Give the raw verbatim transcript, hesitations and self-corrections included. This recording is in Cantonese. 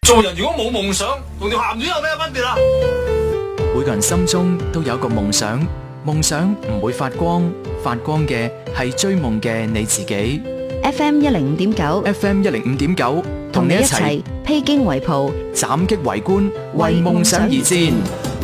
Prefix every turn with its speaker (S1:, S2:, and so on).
S1: 做人如果冇夢想，同條鹹魚有咩分別啊？
S2: 每個人心中都有一個夢想，夢想唔會發光，發光嘅係追夢嘅你自己。
S3: F M 一零五點九
S2: ，F M 一零五點九，同你一齊
S3: 披荊圍袍，
S2: 斬擊圍觀，為夢想而戰。